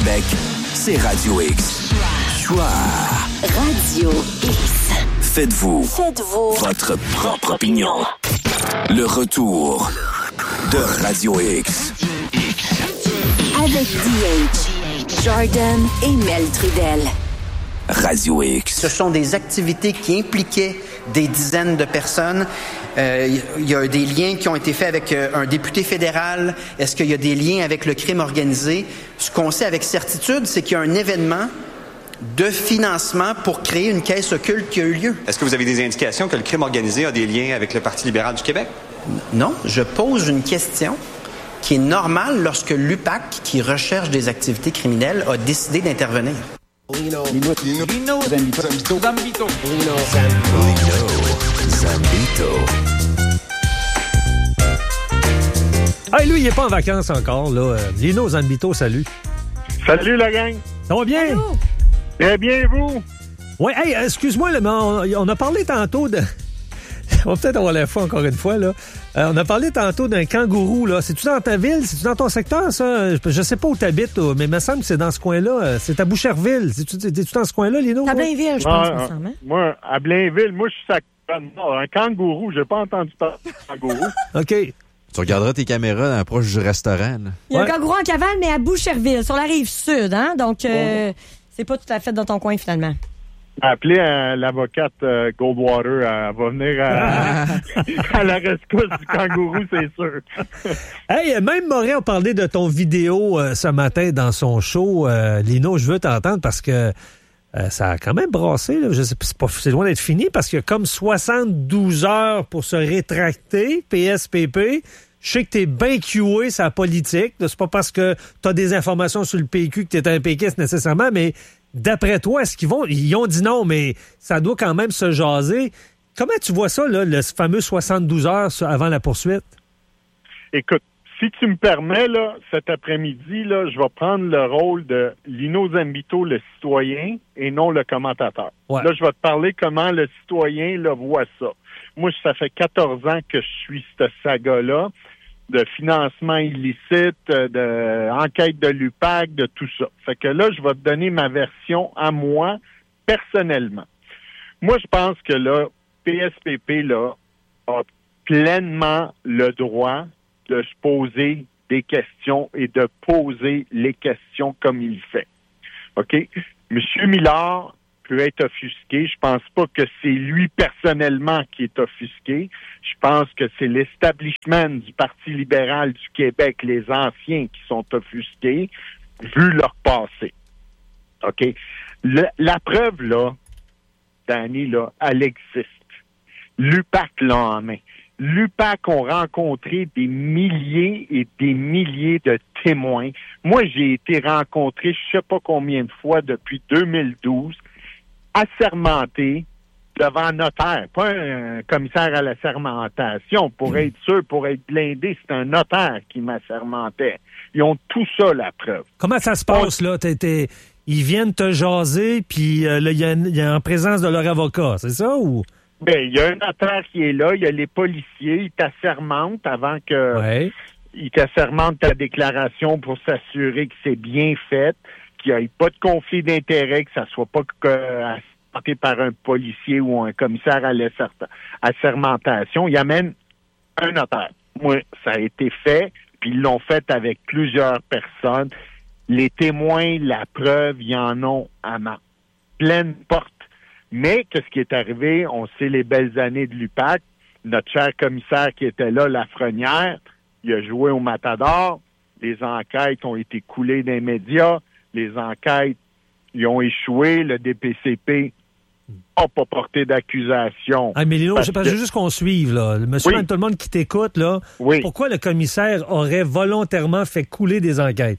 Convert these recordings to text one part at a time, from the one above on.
Québec, c'est Radio X. Choix. Radio X. Faites-vous votre propre opinion. Le retour de Radio X. Avec DH, Jordan et Mel Trudel. Radio X. Ce sont des activités qui impliquaient des dizaines de personnes. Il y a des liens qui ont été faits avec un député fédéral. Est-ce qu'il y a des liens avec le crime organisé? Ce qu'on sait avec certitude, c'est qu'il y a un événement de financement pour créer une caisse occulte qui a eu lieu. Est-ce que vous avez des indications que le crime organisé a des liens avec le Parti libéral du Québec? Non, je pose une question qui est normale lorsque l'UPAC, qui recherche des activités criminelles, a décidé d'intervenir. Lino Zambito. Hey, lui, il n'est pas en vacances encore, là. Lino Zambito, salut. Salut la gang. Ça va bien? Allô? Très bien, vous? Oui, hey, excuse-moi, là, mais on a parlé tantôt de... On va peut-être avoir la fois encore une fois, là. On a parlé tantôt d'un kangourou, là. C'est-tu dans ta ville? C'est-tu dans ton secteur, ça? Je sais pas où t'habites, mais il me semble que c'est dans ce coin-là. C'est à Boucherville. C'est-tu dans ce coin-là, Lino? À Blainville, je pense, me semble. Moi, à Blainville, je suis un kangourou. J'ai pas entendu parler de kangourou. OK. Tu regarderas tes caméras dans l'approche du restaurant. Là. Il y a un kangourou en cavale, mais à Boucherville, sur la rive sud, hein? Donc, c'est pas tout à fait dans ton coin, finalement. Appelez l'avocate Goldwater, elle va venir à la rescousse du kangourou, c'est sûr. Hey, même Moret a parlé de ton vidéo ce matin dans son show. Lino, je veux t'entendre parce que ça a quand même brassé. Là. Je sais, c'est loin d'être fini parce qu'il y a comme 72 heures pour se rétracter, PSPP. Je sais que t'es bien QA sur la politique. C'est pas parce que t'as des informations sur le PQ que t'es un péquiste nécessairement, mais d'après toi, est-ce qu'ils vont... Ils ont dit non, mais ça doit quand même se jaser. Comment tu vois ça, là, le fameux 72 heures avant la poursuite? Écoute, si tu me permets, là, cet après-midi, là, je vais prendre le rôle de Lino Zambito, le citoyen, et non le commentateur. Ouais. Là, je vais te parler comment le citoyen là, voit ça. Moi, ça fait 14 ans que je suis cette saga-là, de financement illicite, de enquête de l'UPAC, de tout ça. Fait que là, je vais te donner ma version à moi, personnellement. Moi, je pense que là, PSPP, là, a pleinement le droit de se poser des questions et de poser les questions comme il fait. OK? Monsieur Millard peut être offusqué. Je pense pas que c'est lui personnellement qui est offusqué. Je pense que c'est l'establishment du Parti libéral du Québec, les anciens, qui sont offusqués, vu leur passé. OK? La preuve, là, Danny, là, elle existe. L'UPAC l'a en main. L'UPAC ont rencontré des milliers et des milliers de témoins. Moi, j'ai été rencontré je sais pas combien de fois depuis 2012, assermenté devant un notaire, pas un commissaire à l'assermentation. Pour être sûr, pour être blindé, c'est un notaire qui m'assermentait. Ils ont tout ça, la preuve. Comment ça se passe, là? Ils viennent te jaser, puis là, il y a en présence de leur avocat, c'est ça, ou... Ben, il y a un notaire qui est là, il y a les policiers, ils t'assermentent avant que... Ouais. Ils t'assermentent ta déclaration pour s'assurer que c'est bien fait, qu'il n'y ait pas de conflit d'intérêt, que ça soit pas assermenté par un policier ou un commissaire à l'assermentation. Il amène un notaire. Moi, ça a été fait, puis ils l'ont fait avec plusieurs personnes. Les témoins, la preuve, ils en ont à main. Pleine porte. Mais qu'est-ce qui est arrivé? On sait les belles années de l'UPAC. Notre cher commissaire qui était là, Lafrenière, il a joué au Matador. Les enquêtes ont été coulées dans les médias. Les enquêtes, ils ont échoué. Le DPCP n'a pas porté d'accusation. Ah, mais Lino, je veux juste qu'on suive, là. Monsieur, tout le monde qui t'écoute, là. Oui. Pourquoi le commissaire aurait volontairement fait couler des enquêtes?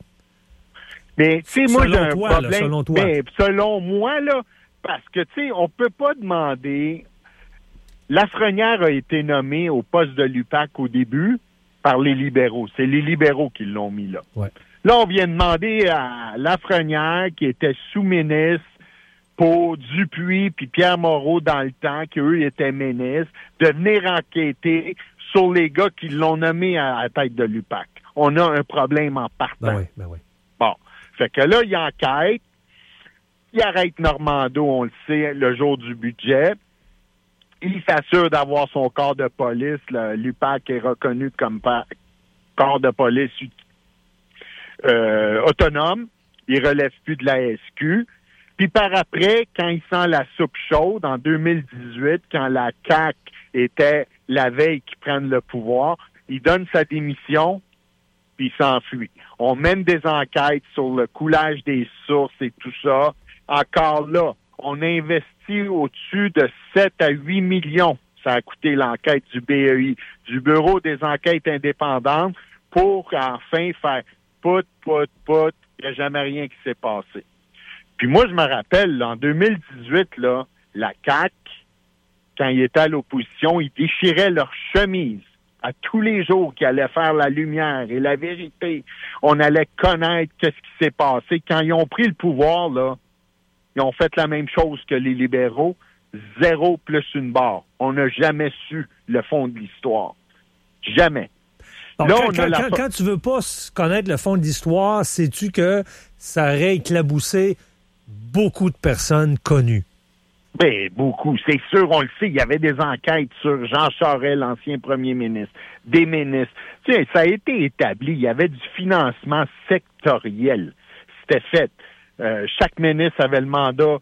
Mais, tu sais, moi, j'ai un problème. Là, selon toi. Mais, selon moi, là, parce que, tu sais, on peut pas demander... Lafrenière a été nommé au poste de l'UPAC au début par les libéraux. C'est les libéraux qui l'ont mis là. Ouais. Là, on vient demander à Lafrenière, qui était sous-ministre pour Dupuis puis Pierre Moreau dans le temps, qu'eux étaient ministres, de venir enquêter sur les gars qui l'ont nommé à la tête de l'UPAC. On a un problème en partant. Ben oui. Bon. Fait que là, il enquête. Il arrête Normando, on le sait, le jour du budget. Il s'assure d'avoir son corps de police. L'UPAC est reconnu comme corps de police autonome. Il relève plus de la SQ. Puis par après, quand il sent la soupe chaude, en 2018, quand la CAQ était la veille qu'ils prennent le pouvoir, il donne sa démission, puis il s'enfuit. On mène des enquêtes sur le coulage des sources et tout ça. Encore là, on a investi au-dessus de 7 à 8 millions. Ça a coûté l'enquête du BEI, du Bureau des enquêtes indépendantes, pour enfin faire pout. Il n'y a jamais rien qui s'est passé. Puis moi, je me rappelle, là, en 2018, là, la CAQ, quand ils étaient à l'opposition, ils déchiraient leur chemise à tous les jours qu'ils allaient faire la lumière et la vérité. On allait connaître qu'est-ce qui s'est passé. Quand ils ont pris le pouvoir, là, ils ont fait la même chose que les libéraux, 0 plus une barre. On n'a jamais su le fond de l'histoire. Jamais. Donc, là, quand tu veux pas connaître le fond de l'histoire, sais-tu que ça aurait éclaboussé beaucoup de personnes connues? Ben, beaucoup. C'est sûr, on le sait. Il y avait des enquêtes sur Jean Charest, l'ancien premier ministre, des ministres. Tu sais, ça a été établi. Il y avait du financement sectoriel. C'était fait. Chaque ministre avait le mandat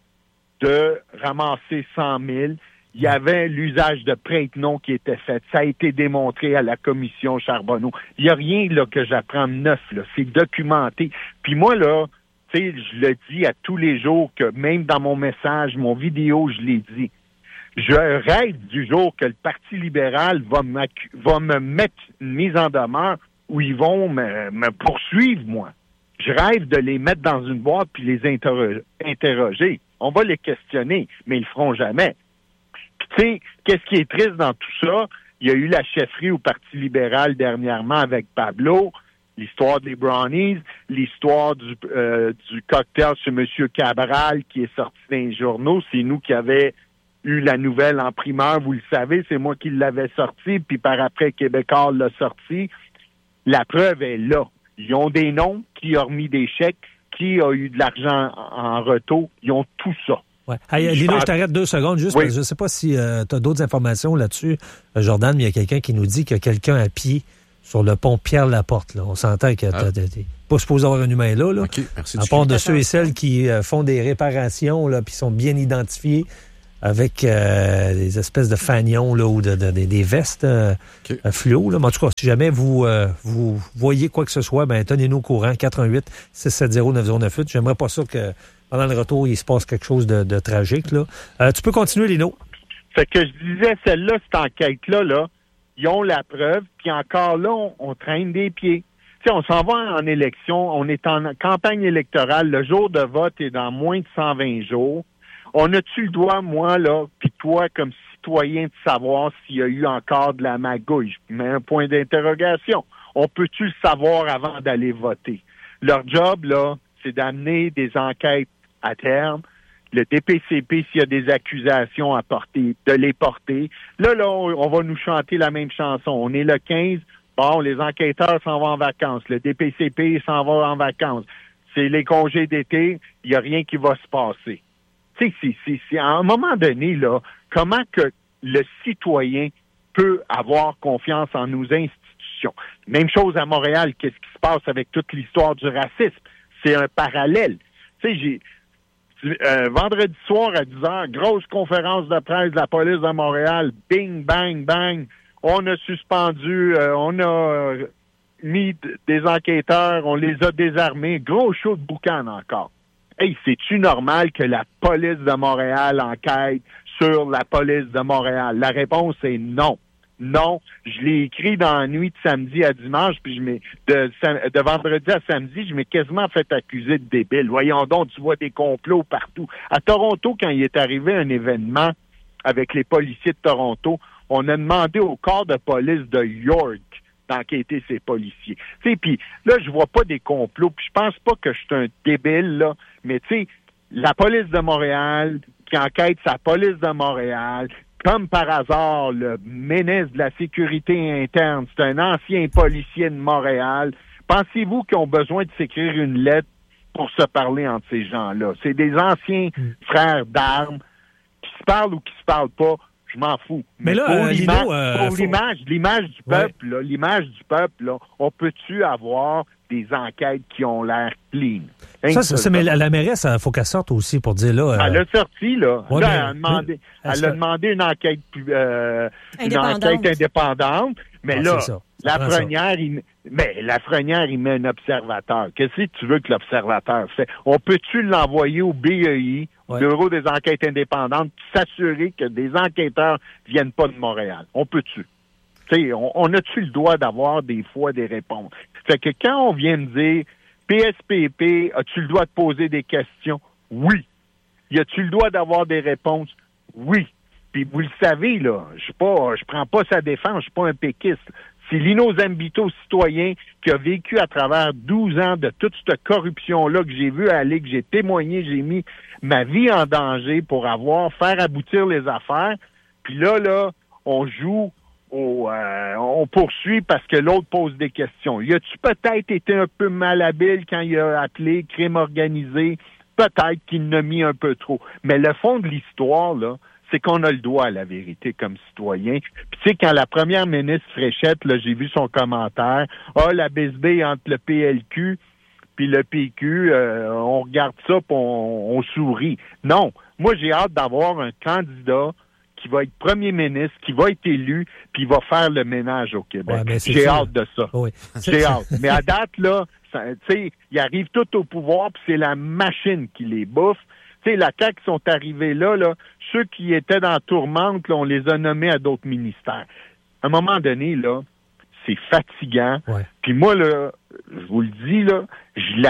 de ramasser 100 000. Il y avait l'usage de prête-nom qui était fait. Ça a été démontré à la commission Charbonneau. Il n'y a rien là que j'apprends de neuf. Là. C'est documenté. Puis moi, là, tu sais, je le dis à tous les jours, que même dans mon message, mon vidéo, je l'ai dit. Je rêve du jour que le Parti libéral va me mettre une mise en demeure où ils vont me poursuivre, moi. Je rêve de les mettre dans une boîte puis les interroger. On va les questionner, mais ils le feront jamais. Puis tu sais, qu'est-ce qui est triste dans tout ça? Il y a eu la chefferie au Parti libéral dernièrement avec Pablo, l'histoire des brownies, l'histoire du cocktail chez M. Cabral qui est sorti dans les journaux. C'est nous qui avions eu la nouvelle en primeur, vous le savez, c'est moi qui l'avais sorti, puis par après, Québécois l'a sorti. La preuve est là. Ils ont des noms, qui a remis des chèques, qui a eu de l'argent en retour. Ils ont tout ça. Ouais. Hey, Lino, je t'arrête 2 secondes juste. Oui. Parce que je ne sais pas si tu as d'autres informations là-dessus, Jordan, mais il y a quelqu'un qui nous dit qu'il y a quelqu'un à pied sur le pont Pierre-Laporte. Là. On s'entend que t'es pas supposé avoir un humain là. OK, merci. À part de ceux et celles qui font des réparations là, puis sont bien identifiés avec des espèces de fanions là, ou des vestes fluo. Là. Mais en tout cas, si jamais vous voyez quoi que ce soit, ben tenez-nous au courant. 418-670-9098. J'aimerais pas ça que pendant le retour, il se passe quelque chose de tragique. Là. Tu peux continuer, Lino. Fait que je disais, celle-là, cette enquête-là, là, ils ont la preuve, puis encore là, on traîne des pieds. Tu sais, on s'en va en élection, on est en campagne électorale, le jour de vote est dans moins de 120 jours. On a-tu le droit, moi, là, puis toi, comme citoyen, de savoir s'il y a eu encore de la magouille? Je mets un point d'interrogation. On peut-tu le savoir avant d'aller voter? Leur job, là, c'est d'amener des enquêtes à terme. Le DPCP, s'il y a des accusations à porter, de les porter. Là, on va nous chanter la même chanson. On est le 15. Bon, les enquêteurs s'en vont en vacances. Le DPCP s'en va en vacances. C'est les congés d'été. Il n'y a rien qui va se passer. Tu sais, c'est à un moment donné, là, comment que le citoyen peut avoir confiance en nos institutions? Même chose à Montréal. Qu'est-ce qui se passe avec toute l'histoire du racisme? C'est un parallèle. Tu sais, vendredi soir à 10h, grosse conférence de presse de la police de Montréal. Bing, bang, bang. On a suspendu, on a mis des enquêteurs, on les a désarmés. Gros show de boucan encore. Hey, c'est-tu normal que la police de Montréal enquête sur la police de Montréal? La réponse est non. Non. Je l'ai écrit dans la nuit de samedi à dimanche, puis de vendredi à samedi, je m'ai quasiment fait accuser de débile. Voyons donc, tu vois des complots partout. À Toronto, quand il est arrivé un événement avec les policiers de Toronto, on a demandé au corps de police de York d'enquêter ces policiers. Tu sais, puis là, je vois pas des complots, puis je pense pas que je suis un débile, là, mais tu sais, la police de Montréal qui enquête sa police de Montréal, comme par hasard, le ministre de la Sécurité interne, c'est un ancien policier de Montréal. Pensez-vous qu'ils ont besoin de s'écrire une lettre pour se parler entre ces gens-là. C'est des anciens frères d'armes qui se parlent ou qui se parlent pas. Je m'en fous. Mais là, pour Lino, l'image du peuple, là, l'image du peuple, là, on peut-tu avoir des enquêtes qui ont l'air clean? Mais la mairesse, il faut qu'elle sorte aussi pour dire là. Elle a sorti, là. Ouais, là elle a demandé une enquête indépendante. Mais là, Lafrenière, il met un observateur. Qu'est-ce que tu veux que l'observateur fait? On peut-tu l'envoyer au BEI, Bureau des enquêtes indépendantes, s'assurer que des enquêteurs viennent pas de Montréal? On peut-tu? On a-tu le droit d'avoir des fois des réponses? Fait que quand on vient me dire PSPP, as-tu le droit de poser des questions? Oui. Y a-tu le droit d'avoir des réponses? Oui. Puis vous le savez, là, je prends pas sa défense, je suis pas un péquiste. C'est Lino Zambito, citoyen, qui a vécu à travers 12 ans de toute cette corruption-là que j'ai vu aller, que j'ai témoigné, j'ai mis ma vie en danger pour faire aboutir les affaires. Puis là, on joue on poursuit parce que l'autre pose des questions. Y a-tu peut-être été un peu malhabile quand il a appelé crime organisé? Peut-être qu'il en a mis un peu trop. Mais le fond de l'histoire, là, c'est qu'on a le droit à la vérité comme citoyen. Puis tu sais, quand la première ministre Fréchette, là, j'ai vu son commentaire, la bisbille entre le PLQ puis le PQ, on regarde ça puis on sourit. Non, moi j'ai hâte d'avoir un candidat qui va être premier ministre, qui va être élu, puis il va faire le ménage au Québec. Ouais, j'ai hâte de ça. Oui. J'ai hâte. Mais à date, là, tu sais, ils arrivent tous au pouvoir, puis c'est la machine qui les bouffe. Tu sais, la CAQ qui sont arrivés là, ceux qui étaient dans la tourmente, là, on les a nommés à d'autres ministères. À un moment donné, là, c'est fatigant. Ouais. Puis moi, là, je vous le dis, là, je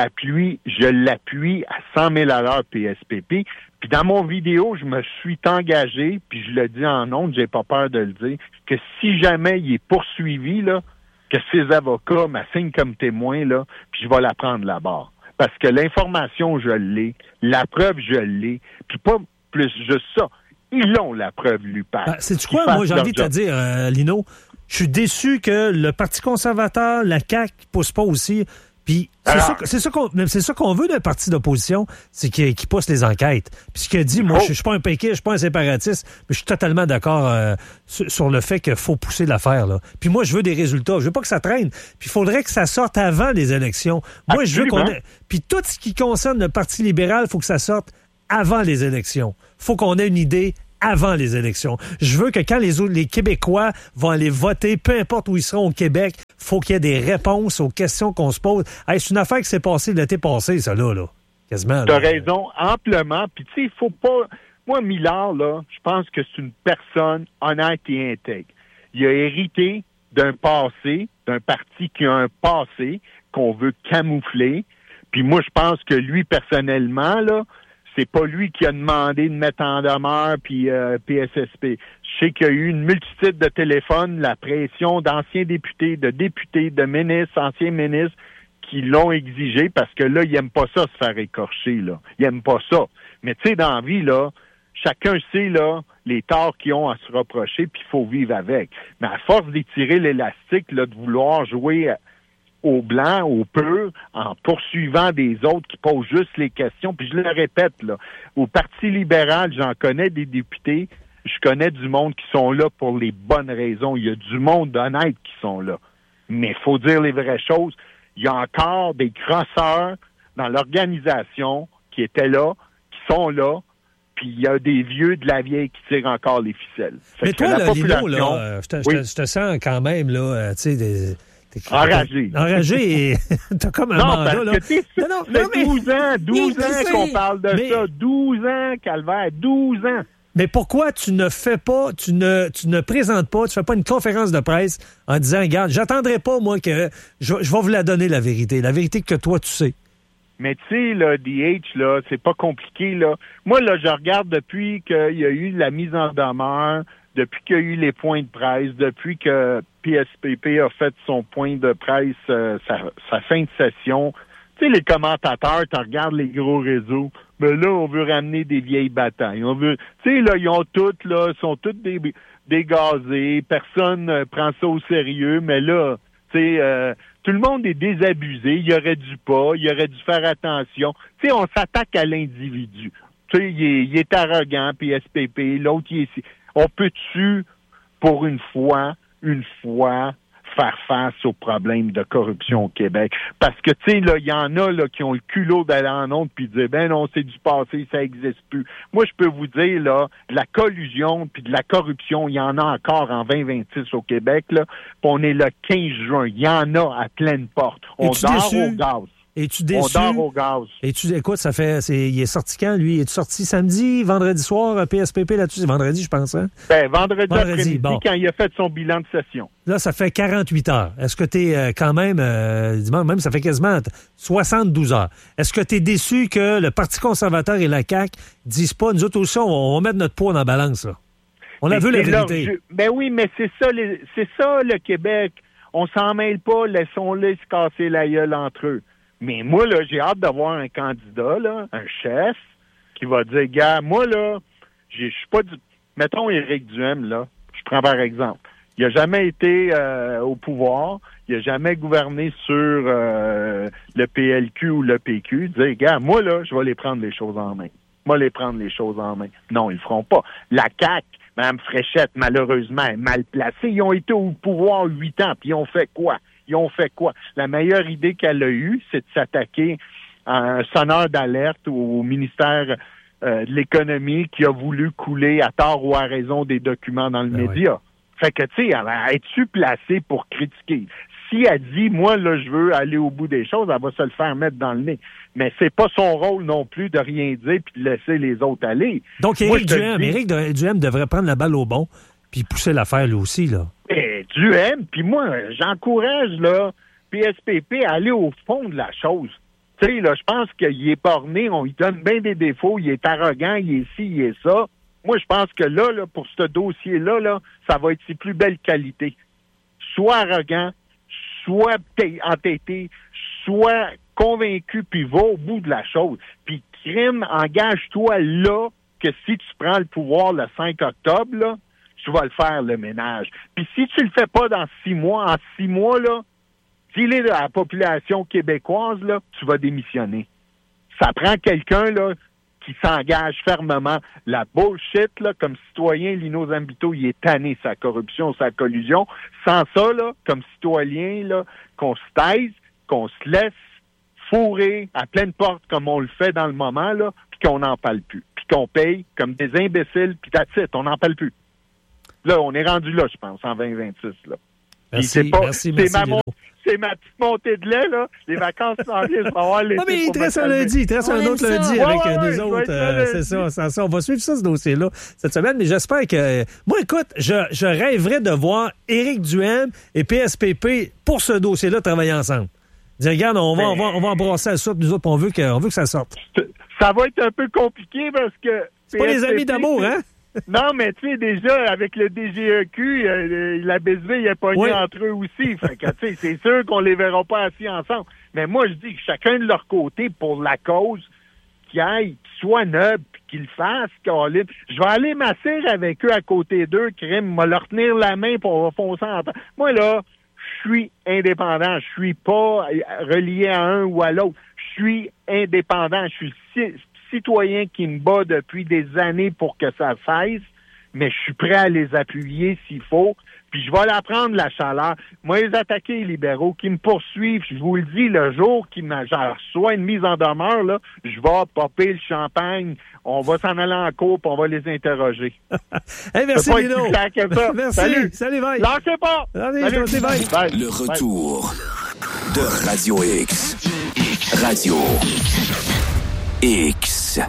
l'appuie à 100 000 à l'heure PSPP. Puis dans mon vidéo, je me suis engagé, puis je le dis en ondes, j'ai pas peur de le dire, que si jamais il est poursuivi, là, que ses avocats m'assignent comme témoin, là, puis je vais la prendre là-bas. Parce que l'information, je l'ai, la preuve, je l'ai, puis pas plus juste ça. Ils ont la preuve, l'UPAC. C'est-tu quoi, moi, j'ai envie de te dire, Lino? Je suis déçu que le Parti conservateur, la CAQ, ne pousse pas aussi. Puis c'est ça qu'on veut d'un parti d'opposition, c'est qu'il pousse les enquêtes. Puis ce qu'il a dit, moi, je suis pas un péquiste, je suis pas un séparatiste, mais je suis totalement d'accord sur le fait qu'il faut pousser l'affaire, là. Puis moi, je veux des résultats. Je veux pas que ça traîne. Puis il faudrait que ça sorte avant les élections. Moi, je veux qu'on ait... Puis tout ce qui concerne le Parti libéral, il faut que ça sorte avant les élections. Faut qu'on ait une idée avant les élections. Je veux que quand les Québécois vont aller voter, peu importe où ils seront au Québec, faut qu'il y ait des réponses aux questions qu'on se pose. Hey, c'est une affaire qui s'est passée l'été passé, ça, là. Quasiment. T'as raison, amplement. Puis, tu sais, il faut pas... Moi, Millard, là, je pense que c'est une personne honnête et intègre. Il a hérité d'un passé, d'un parti qui a un passé qu'on veut camoufler. Puis moi, je pense que lui, personnellement, là, c'est pas lui qui a demandé de mettre en demeure puis PSSP. Je sais qu'il y a eu une multitude de téléphones, la pression d'anciens députés, de ministres, anciens ministres qui l'ont exigé parce que là, ils aiment pas ça se faire écorcher, là. Ils aiment pas ça. Mais tu sais, dans la vie, là, chacun sait, là, les torts qu'ils ont à se reprocher puis il faut vivre avec. Mais à force d'étirer l'élastique, là, de vouloir jouer au blanc, au pur, en poursuivant des autres qui posent juste les questions. Puis je le répète, là, au Parti libéral, j'en connais des députés, je connais du monde qui sont là pour les bonnes raisons. Il y a du monde honnête qui sont là. Mais il faut dire les vraies choses. Il y a encore des crosseurs dans l'organisation qui étaient là, qui sont là, puis il y a des vieux de la vieille qui tirent encore les ficelles. Mais toi, là, Lino, là, je te sens quand même, là, tu sais, Enragé. Enragé et t'as comme un mandat, là. Non, mais 12 ans qu'on parle de ça. 12 ans, Calvaire, 12 ans. Mais pourquoi tu ne fais pas, tu ne présentes pas, tu fais pas une conférence de presse en disant, regarde, j'attendrai pas, moi, que je vais vous la donner, la vérité que toi, tu sais. Mais tu sais, là, DH, là, c'est pas compliqué, là. Moi, là, je regarde depuis qu'il y a eu la mise en demeure, depuis qu'il y a eu les points de presse, depuis que PSPP a fait son point de presse, sa fin de session. Tu sais, les commentateurs, tu regardes les gros réseaux, mais là, on veut ramener des vieilles batailles. Tu sais, là, ils ont toutes, là, sont toutes dégazés, personne prend ça au sérieux, mais là, tu sais, Tout le monde est désabusé. Il aurait dû pas. Il aurait dû faire attention. Tu sais, on s'attaque à l'individu. Tu sais, il est arrogant, puis SPP. L'autre, il est ici. On peut-tu, pour une fois, faire face aux problèmes de corruption au Québec? Parce que, tu sais, là, il y en a là qui ont le culot d'aller en honte puis de dire, ben non, c'est du passé, ça existe plus. Moi, je peux vous dire, là, de la collusion puis de la corruption, il y en a encore en 2026 au Québec, là. Puis on est le 15 juin. Il y en a à pleine porte. On dort au gaz. Es-tu déçu? On dort au gaz. Écoute, il est sorti quand, lui? Es-tu sorti samedi, vendredi soir, PSPP là-dessus? C'est vendredi, je pense, hein? Ben, vendredi après-midi, bon. quand il a fait son bilan de session. Là, ça fait 48 heures. Est-ce que tu es quand même, dimanche, même ça fait quasiment 72 heures. Est-ce que tu es déçu que le Parti conservateur et la CAQ disent pas, nous autres aussi, on va mettre notre poids dans la balance, là? On a vu la vérité. Ben oui, mais c'est ça le Québec. On s'en mêle pas, laissons-les se casser la gueule entre eux. Mais moi, là, j'ai hâte d'avoir un candidat, là, un chef, qui va dire, gars, moi, là, je suis pas du... Mettons Éric Duhaime, là, je prends par exemple. Il n'a jamais été au pouvoir, il n'a jamais gouverné sur le PLQ ou le PQ. Dire, gars, moi, là, je vais les prendre les choses en main. Non, ils le feront pas. La CAQ, Mme Fréchette, malheureusement, est mal placée. Ils ont été au pouvoir 8 ans, puis ils ont fait quoi? La meilleure idée qu'elle a eue, c'est de s'attaquer à un sonneur d'alerte au ministère de l'Économie qui a voulu couler à tort ou à raison des documents dans le média. Oui. Fait que, tu sais, es-tu placée pour critiquer? Si elle dit, moi, là, je veux aller au bout des choses, elle va se le faire mettre dans le nez. Mais c'est pas son rôle non plus de rien dire puis de laisser les autres aller. Donc, Éric Duhaime devrait prendre la balle au bon puis pousser l'affaire lui aussi, là. Duhaime, puis moi, j'encourage, là, PSPP à aller au fond de la chose. Tu sais, là, je pense qu'il est borné, on lui donne bien des défauts, il est arrogant, il est ci, il est ça. Moi, je pense que là, pour ce dossier-là, là, ça va être ses plus belles qualités. Soit arrogant, soit entêté, soit convaincu, puis va au bout de la chose. Puis, crime, engage-toi là, que si tu prends le pouvoir le 5 octobre, là, tu vas le faire, le ménage. Puis si tu le fais pas dans 6 mois, en 6 mois, là, s'il est de la population québécoise, là, tu vas démissionner. Ça prend quelqu'un, là, qui s'engage fermement. La bullshit, là, comme citoyen, Lino Zambito, il est tanné, sa corruption, sa collusion. Sans ça, là, comme citoyen, là, qu'on se taise, qu'on se laisse fourrer à pleine porte comme on le fait dans le moment, là, puis qu'on n'en parle plus. Puis qu'on paye comme des imbéciles, puis that's it, on n'en parle plus. Là, on est rendu là, je pense, en 2026. Là. Merci, c'est ma petite montée de lait, là. Les vacances s'en viennent, je vais avoir les... Non, mais il te reste un lundi, il te reste un autre lundi avec nous autres. C'est ça. On va suivre ça, ce dossier-là, cette semaine, mais j'espère que... Moi, écoute, je rêverais de voir Éric Duhaime et PSPP pour ce dossier-là travailler ensemble. Dire, regarde, on va embrasser la soupe, nous autres, on veut que ça sorte. Ça va être un peu compliqué parce que... C'est pas les amis d'amour, hein? Non, mais tu sais, déjà, avec le DGEQ, la BSV, il a pogné entre eux aussi. Fait que, tu sais, c'est sûr qu'on les verra pas assis ensemble. Mais moi, je dis que chacun de leur côté, pour la cause, qu'ils soient nobles, puis qu'ils le fassent, Colin. Je vais aller m'asseoir avec eux à côté d'eux, crime, me leur tenir la main pour on va foncer en temps. Moi, là, je suis indépendant. Je suis pas relié à un ou à l'autre. Je suis indépendant. Je suis citoyen qui me bat depuis des années pour que ça cesse, mais je suis prêt à les appuyer s'il faut, puis je vais leur prendre la chaleur. Moi, les attaquer les libéraux qui me poursuivent, je vous le dis, le jour qu'ils reçoivent une mise en demeure, là, je vais popper le champagne, on va s'en aller en cours, puis on va les interroger. Hey, merci, Lino. Merci. Salut, bye. Lâchez pas. Salut, bye. Bye. Le retour de Radio X. Radio X.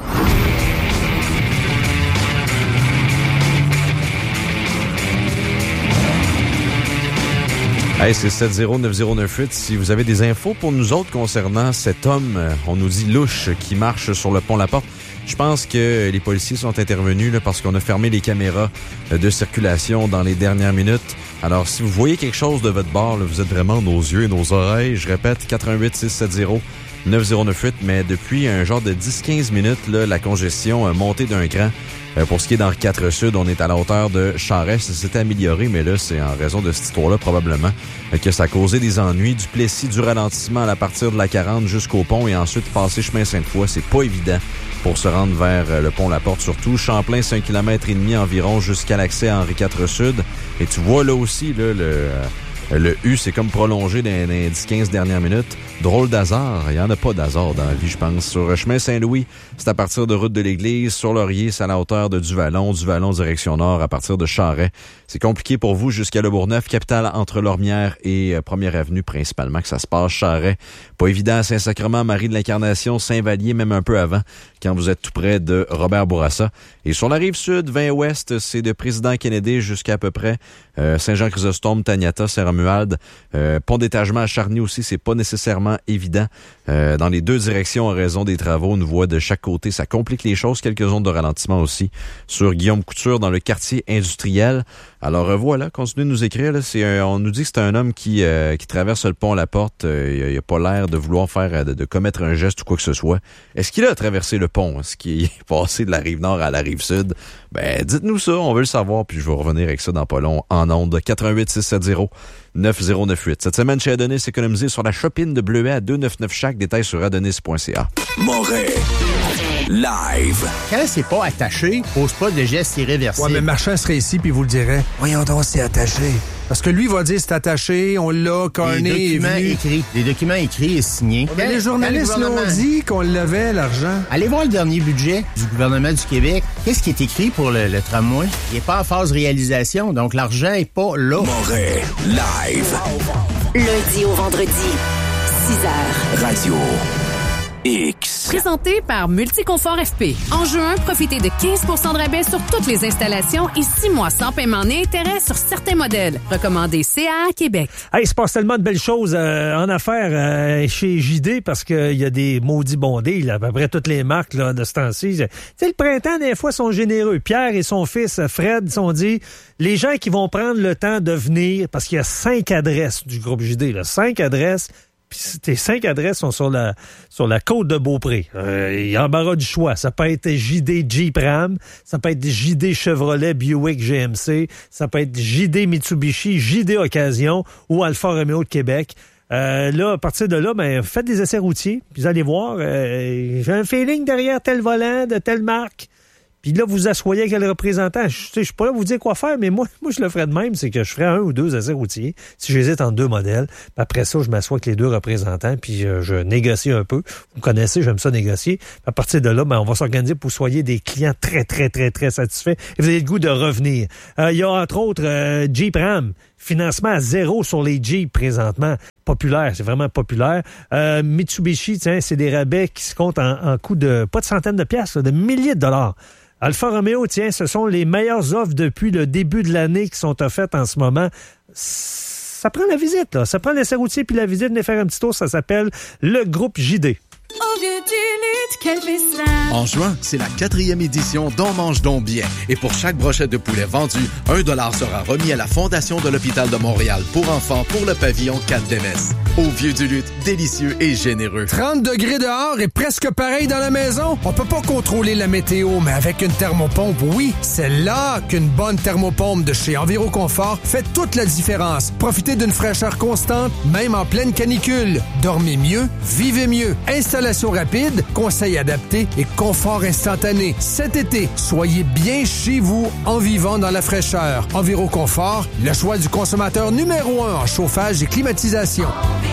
Hey, c'est 709098. Si vous avez des infos pour nous autres concernant cet homme, on nous dit louche, qui marche sur le pont La Porte. Je pense que les policiers sont intervenus là, parce qu'on a fermé les caméras de circulation dans les dernières minutes. Alors, si vous voyez quelque chose de votre bord, là, vous êtes vraiment nos yeux et nos oreilles. Je répète, 88 670 9098, mais depuis un genre de 10-15 minutes, là, la congestion a monté d'un cran. Pour ce qui est dans le 4 Sud, on est à la hauteur de Charest. Ça s'est amélioré, mais là, c'est en raison de cette histoire-là, probablement, que ça a causé des ennuis. Du Plessis, du ralentissement à partir de la 40 jusqu'au pont et ensuite passer chemin Sainte-Foy. C'est pas évident pour se rendre vers le pont La Porte, surtout. Champlain, c'est 1,5 km environ jusqu'à l'accès à Henri IV Sud. Et tu vois là aussi, là, le U, c'est comme prolongé dans les 10-15 dernières minutes. Drôle d'hasard. Il n'y en a pas d'hasard dans la vie, je pense. Sur chemin Saint-Louis, c'est à partir de route de l'Église. Sur Laurier, c'est à la hauteur de Duvalon. Duvalon, direction nord, à partir de Charest. C'est compliqué pour vous jusqu'à Le Bourgneuf, capitale entre Lormière et Première Avenue, principalement, que ça se passe. Charest, pas évident à Saint-Sacrement, Marie de l'Incarnation, Saint-Vallier, même un peu avant, quand vous êtes tout près de Robert Bourassa. Et sur la rive sud, 20 ouest, c'est de Président Kennedy jusqu'à peu près Saint-Jean-Chrysostome, Taniata, Saint-Romuald. Pont d'étagement à Charny aussi, c'est pas nécessairement évident. Dans les deux directions, en raison des travaux, une voie de chaque côté, ça complique les choses. Quelques zones de ralentissement aussi sur Guillaume Couture dans le quartier industriel. Alors voilà, continuez de nous écrire. Là. On nous dit que c'est un homme qui traverse le pont La Porte. Il a pas l'air de vouloir de commettre un geste ou quoi que ce soit. Est-ce qu'il a traversé le pont? Est-ce qu'il est passé de la rive nord à la rive sud? Ben, dites-nous ça, on veut le savoir, puis je vais revenir avec ça dans pas long en ondes. 88-670-9098. Cette semaine, chez Adonis, économisé sur la chopine de bleuet à 2,99 chaque. Détail sur adonis.ca. Moret. Live. Quand c'est pas attaché, pose pas de gestes irréversibles. Ouais, mais Marchand serait ici puis vous le dirait. Voyons donc, c'est attaché. Parce que lui va dire c'est attaché, on l'a, Carney est venu. Les documents écrits et signés. Mais les journalistes l'ont dit qu'on l'avait, l'argent. Allez voir le dernier budget du gouvernement du Québec. Qu'est-ce qui est écrit pour le tramway? Il n'est pas en phase réalisation, donc l'argent est pas là. Moret. Live. Lundi au vendredi, 6h. Radio X. Présenté par Multiconfort FP. En juin, profitez de 15 % de rabais sur toutes les installations et 6 mois sans paiement ni intérêt sur certains modèles. Recommandé CA Québec. Hey, il se passe tellement de belles choses en affaires chez JD parce qu'il y a des maudits bondés, à peu près toutes les marques là, de ce temps-ci. Tu sais, le printemps, des fois, sont généreux. Pierre et son fils, Fred, sont dit, les gens qui vont prendre le temps de venir, parce qu'il y a 5 adresses du groupe JD, là, 5 adresses. Puis tes 5 adresses sont sur la côte de Beaupré. Il y a embarras du choix. Ça peut être JD Jeep Ram, ça peut être JD Chevrolet Buick GMC, ça peut être JD Mitsubishi, JD Occasion ou Alfa Romeo de Québec. Là, à partir de là, ben faites des essais routiers, puis vous allez voir, j'ai un feeling derrière tel volant de telle marque. Puis là, vous asseyez avec le représentant. Je suis pas là pour vous dire quoi faire, mais moi, je le ferais de même, c'est que je ferais 1 ou 2 essais routiers, si j'hésite entre 2 modèles. Puis après ça, je m'assois avec les 2 représentants, puis je négocie un peu. Vous me connaissez, j'aime ça négocier. Puis à partir de là, ben, on va s'organiser pour que vous soyez des clients très, très, très, très satisfaits. Et vous avez le goût de revenir. Il y a entre autres Jeep Ram, financement à 0 sur les Jeep présentement. Populaire, c'est vraiment populaire. Mitsubishi, tiens, c'est des rabais qui se comptent en coût de, pas de centaines de piastres, de milliers de dollars. Alfa Romeo, tiens, ce sont les meilleures offres depuis le début de l'année qui sont offertes en ce moment. Ça prend la visite, là. Ça prend l'essai routier puis la visite. Venez faire un petit tour. Ça s'appelle le groupe JD. Au vieux du lutte, quel festin! En juin, c'est la 4e édition d'On mange donc bien. Et pour chaque brochette de poulet vendue, 1 $ sera remis à la Fondation de l'Hôpital de Montréal pour enfants pour le pavillon 4 d'MS. Au vieux du lutte, délicieux et généreux. 30 degrés dehors et presque pareil dans la maison. On peut pas contrôler la météo, mais avec une thermopompe, oui, c'est là qu'une bonne thermopompe de chez Enviroconfort fait toute la différence. Profitez d'une fraîcheur constante, même en pleine canicule. Dormez mieux, vivez mieux. Installation rapide, conseils adaptés et confort instantané. Cet été, soyez bien chez vous en vivant dans la fraîcheur. Enviroconfort, le choix du consommateur numéro 1 en chauffage et climatisation.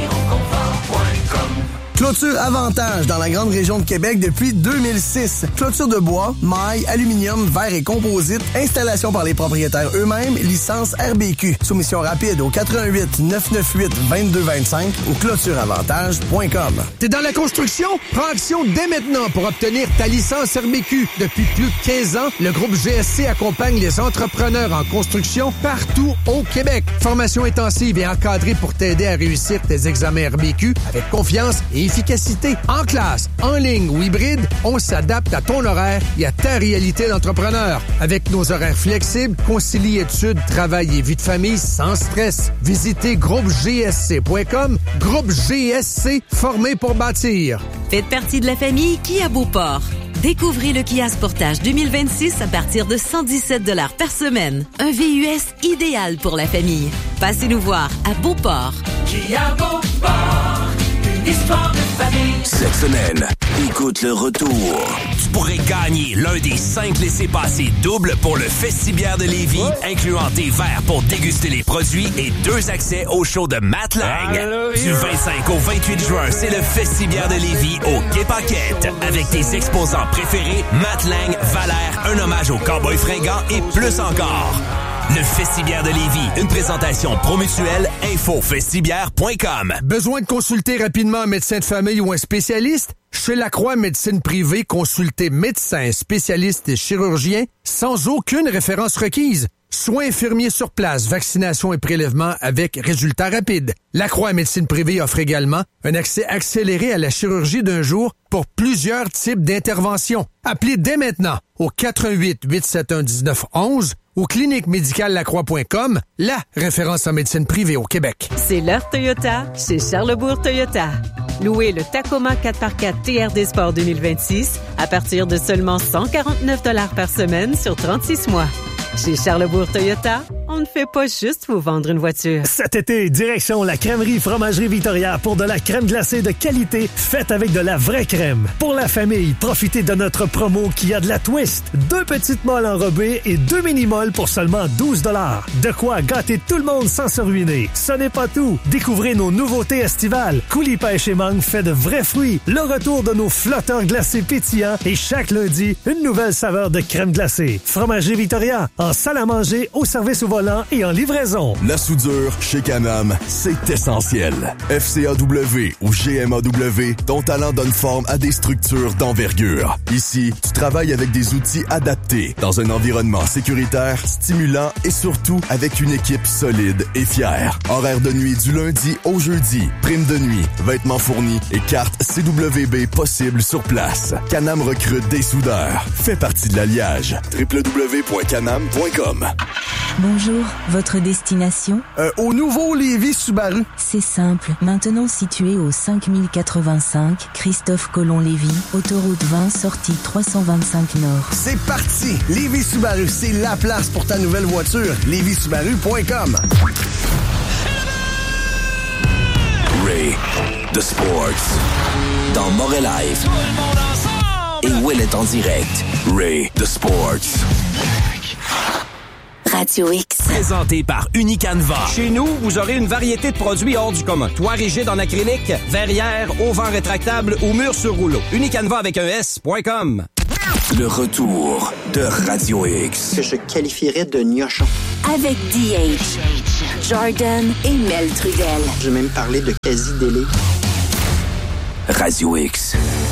Clôture Avantage dans la grande région de Québec depuis 2006. Clôture de bois, maille, aluminium, verre et composite. Installation par les propriétaires eux-mêmes. Licence RBQ. Soumission rapide au 88 998 2225 ou clôtureavantage.com. T'es dans la construction? Prends action dès maintenant pour obtenir ta licence RBQ. Depuis plus de 15 ans, le groupe GSC accompagne les entrepreneurs en construction partout au Québec. Formation intensive et encadrée pour t'aider à réussir tes examens RBQ avec confiance et efficacité. En classe, en ligne ou hybride, on s'adapte à ton horaire et à ta réalité d'entrepreneur. Avec nos horaires flexibles, concilie études, travail et vie de famille sans stress. Visitez groupegsc.com. Groupe GSC, formé pour bâtir. Faites partie de la famille Kia Beauport. Découvrez le Kia Sportage 2026 à partir de 117 $ par semaine. Un VUS idéal pour la famille. Passez nous voir à Beauport. Kia Beauport, une histoire de famille. Cette semaine, écoute le retour. Tu pourrais gagner l'un des 5 laissez-passer doubles pour le Festibière de Lévis, incluant des verres pour déguster les produits et 2 accès au show de Matt Lang. Du 25 au 28 juin, c'est le Festibière de Lévis au Quai Paquette. Avec tes exposants préférés, Matt Lang, Valère, un hommage aux cowboys fringants et plus encore. Le Festibière de Lévis, une présentation Promutuelle, info-festibière.com. Besoin de consulter rapidement un médecin de famille ou un spécialiste? Chez Lacroix Médecine Privée, consultez médecins, spécialistes et chirurgiens sans aucune référence requise. Soins infirmiers sur place, vaccination et prélèvement avec résultats rapides. Lacroix Médecine Privée offre également un accès accéléré à la chirurgie d'un jour pour plusieurs types d'interventions. Appelez dès maintenant au 418-871-1911 ou cliniquemedicallacroix.com, la référence en médecine privée au Québec. C'est l'heure Toyota chez Charlesbourg Toyota. Louez le Tacoma 4x4 TRD Sport 2026 à partir de seulement 149 $ par semaine sur 36 mois. Chez Charlesbourg Toyota, on ne fait pas juste vous vendre une voiture. Cet été, direction la crèmerie Fromagerie Victoria pour de la crème glacée de qualité faite avec de la vraie crème. Pour la famille, profitez de notre promo qui a de la twist. 2 petites molles enrobées et 2 mini-molles pour seulement 12 $. De quoi gâter tout le monde sans se ruiner. Ce n'est pas tout. Découvrez nos nouveautés estivales. Coulis pêche et mangue fait de vrais fruits. Le retour de nos flotteurs glacés pétillants et chaque lundi, une nouvelle saveur de crème glacée. Fromagerie Victoria, en salle à manger, au service au volant et en livraison. La soudure chez Can-Am, c'est essentiel. FCAW ou GMAW, ton talent donne forme à des structures d'envergure. Ici, tu travailles avec des outils adaptés, dans un environnement sécuritaire, stimulant et surtout avec une équipe solide et fière. Horaire de nuit du lundi au jeudi, prime de nuit, vêtements fournis et carte CWB possible sur place. Can-Am recrute des soudeurs. Fais partie de l'alliage. www.canam.com. Bonjour, votre destination? Au nouveau Lévis Subaru. C'est simple. Maintenant situé au 5085 Christophe Colomb-Lévis, autoroute 20, sortie 325 Nord. C'est parti! Lévis Subaru, c'est la place pour ta nouvelle voiture. LévisSubaru.com. Ray, The Sports. Dans Montréal Live. Et Will est en direct. Ray, The Sports. Radio X. Présenté par Unicanva. Chez nous, vous aurez une variété de produits hors du commun. Toit rigide en acrylique, verrière, auvent rétractable ou mur sur rouleau. Unicanva avec un S.com. Le retour de Radio X. Que je qualifierais de gnochon. Avec DH, Jordan et Mel Trudel. J'ai même parlé de quasi-délai. Radio X.